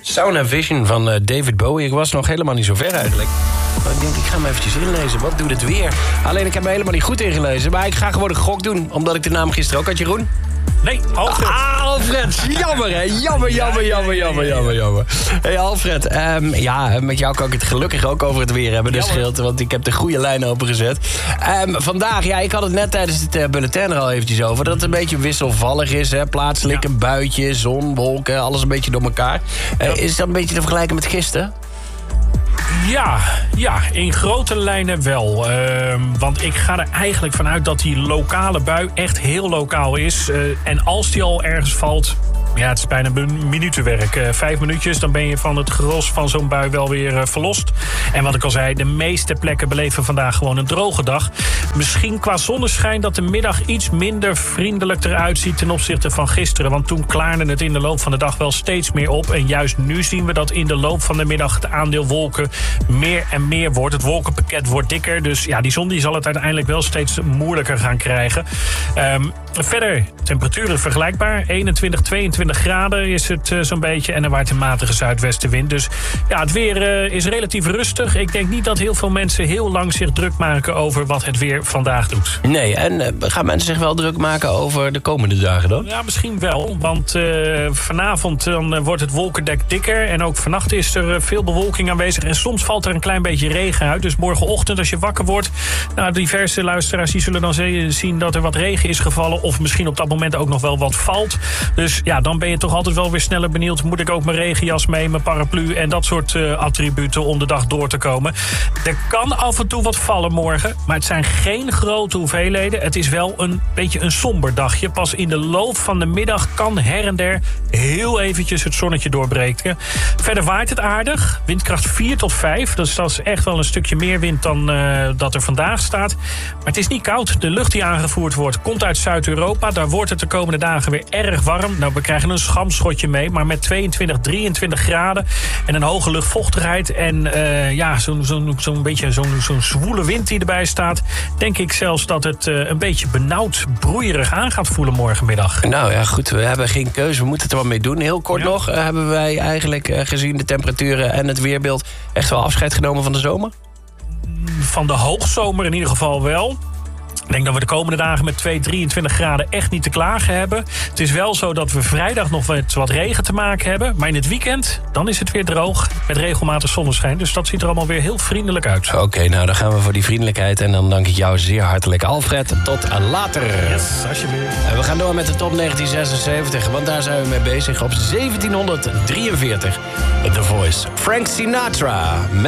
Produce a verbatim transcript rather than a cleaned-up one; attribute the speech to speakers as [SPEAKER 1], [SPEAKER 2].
[SPEAKER 1] Sound and Vision van uh, David Bowie. Ik was nog helemaal niet zo ver eigenlijk. Maar ik denk, ik ga hem eventjes inlezen. Wat doet het weer? Alleen, ik heb me helemaal niet goed ingelezen. Maar ik ga gewoon een gok doen, omdat ik de naam gisteren ook had, Jeroen.
[SPEAKER 2] Nee, Alfred.
[SPEAKER 1] Ah, Alfred. Jammer, hè? Jammer, jammer, jammer, jammer, jammer, jammer. Hé, hey, Alfred. Um, ja, met jou kan ik het gelukkig ook over het weer hebben. Dat scheelt, want ik heb de goede lijn opengezet. Um, vandaag, ja, ik had het net tijdens het uh, bulletin er al eventjes over. Dat het een beetje wisselvallig is, hè? Plaatselijk een buitje, zon, wolken, alles een beetje door elkaar. Uh, ja. Is dat een beetje te vergelijken met gisteren?
[SPEAKER 2] Ja, ja, in grote lijnen wel. Uh, want ik ga er eigenlijk vanuit dat die lokale bui echt heel lokaal is. Uh, en als die al ergens valt... Ja, het is bijna een minutenwerk. Uh, vijf minuutjes, dan ben je van het gros van zo'n bui wel weer uh, verlost. En wat ik al zei, de meeste plekken beleven vandaag gewoon een droge dag. Misschien qua zonneschijn dat de middag iets minder vriendelijk eruit ziet ten opzichte van gisteren. Want toen klaarde het in de loop van de dag wel steeds meer op. En juist nu zien we dat in de loop van de middag het aandeel wolken meer en meer wordt. Het wolkenpakket wordt dikker. Dus ja, die zon die zal het uiteindelijk wel steeds moeilijker gaan krijgen. Um, verder, temperaturen vergelijkbaar. eenentwintig, tweeëntwintig graden is het uh, zo'n beetje. En er waait een matige zuidwestenwind. Dus ja, het weer uh, is relatief rustig. Ik denk niet dat heel veel mensen heel lang zich druk maken over wat het weer vandaag doet.
[SPEAKER 1] Nee, en uh, gaan mensen zich wel druk maken over de komende dagen dan?
[SPEAKER 2] Ja, misschien wel. Want uh, vanavond dan, uh, wordt het wolkendek dikker. En ook vannacht is er uh, veel bewolking aanwezig. En soms valt er een klein beetje regen uit. Dus morgenochtend als je wakker wordt... Nou, diverse luisteraars die zullen dan zien dat er wat regen is gevallen. Of misschien op dat moment ook nog wel wat valt. Dus ja, dan ben je toch altijd wel weer sneller benieuwd. Moet ik ook mijn regenjas mee, mijn paraplu en dat soort uh, attributen om de dag door te komen. Er kan af en toe wat vallen morgen, maar het zijn geen grote hoeveelheden. Het is wel een beetje een somber dagje. Pas in de loop van de middag kan her en der heel eventjes het zonnetje doorbreken. Verder waait het aardig. Windkracht vier tot vijf. Dus dat is echt wel een stukje meer wind dan uh, dat er vandaag staat. Maar het is niet koud. De lucht die aangevoerd wordt komt uit Zuid-Europa. Daar wordt het de komende dagen weer erg warm. Nou, we krijgen een schamschotje mee, maar met tweeëntwintig, drieëntwintig graden en een hoge luchtvochtigheid en uh, ja, zo'n zo'n zo'n beetje zo'n zo'n zwoele wind die erbij staat, denk ik zelfs dat het uh, een beetje benauwd, broeierig aan gaat voelen morgenmiddag.
[SPEAKER 1] Nou ja, goed, we hebben geen keuze, we moeten het er wat mee doen. Heel kort ja. nog, uh, hebben wij eigenlijk uh, gezien de temperaturen en het weerbeeld echt wel afscheid genomen van de zomer?
[SPEAKER 2] Van de hoogzomer in ieder geval wel. Ik denk dat we de komende dagen met twee, drieëntwintig graden echt niet te klagen hebben. Het is wel zo dat we vrijdag nog met wat regen te maken hebben. Maar in het weekend, dan is het weer droog met regelmatig zonneschijn. Dus dat ziet er allemaal weer heel vriendelijk uit.
[SPEAKER 1] Oké, okay, nou dan gaan we voor die vriendelijkheid. En dan dank ik jou zeer hartelijk, Alfred. Tot later.
[SPEAKER 2] Yes, alsjeblieft.
[SPEAKER 1] En we gaan door met de top negentien zesenzeventig. Want daar zijn we mee bezig op zeventienhonderddrieënveertig. The Voice. Frank Sinatra.